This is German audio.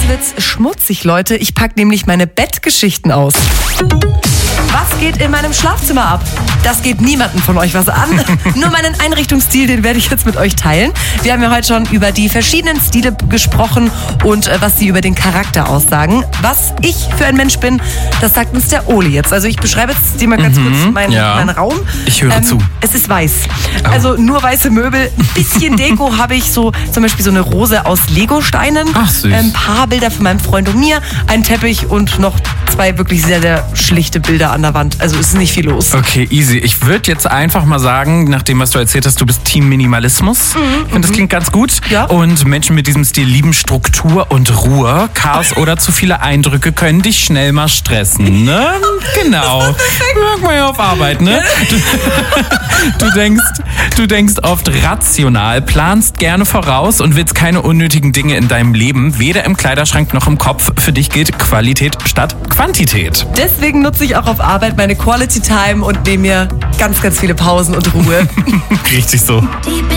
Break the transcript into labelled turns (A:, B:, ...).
A: Jetzt wird's schmutzig, Leute. Ich packe nämlich meine Bettgeschichten aus. Was geht in meinem Schlafzimmer ab? Das geht niemandem von euch was an. Nur meinen Einrichtungsstil, den werde ich jetzt mit euch teilen. Wir haben ja heute schon über die verschiedenen Stile gesprochen und was sie über den Charakter aussagen. Was ich für ein Mensch bin, das sagt uns der Oli jetzt. Also ich beschreibe jetzt dir mal ganz kurz meinen Raum.
B: Ich höre zu.
A: Es ist weiß. Also nur weiße Möbel. Ein bisschen Deko habe ich, so zum Beispiel so eine Rose aus Legosteinen.
B: Ach, süß.
A: Ein paar Bilder von meinem Freund und mir, ein Teppich und noch 2 wirklich sehr, sehr schlichte Bilder an der Wand. Also ist nicht viel los.
B: Okay, easy. Ich würde jetzt einfach mal sagen, nach dem, was du erzählt hast, du bist Team Minimalismus. Ich finde, das klingt ganz gut.
A: Ja.
B: Und Menschen mit diesem Stil lieben Struktur und Ruhe. Chaos oder zu viele Eindrücke können dich schnell mal stressen, ne? Genau. Merkt man ja auf Arbeit, ne? Du denkst oft rational, planst gerne voraus und willst keine unnötigen Dinge in deinem Leben, weder im Kleiderschrank noch im Kopf. Für dich gilt Qualität statt Quantität.
A: Deswegen nutze ich auch auf Arbeit meine Quality Time und nehme mir ganz, ganz viele Pausen und Ruhe.
B: Richtig so.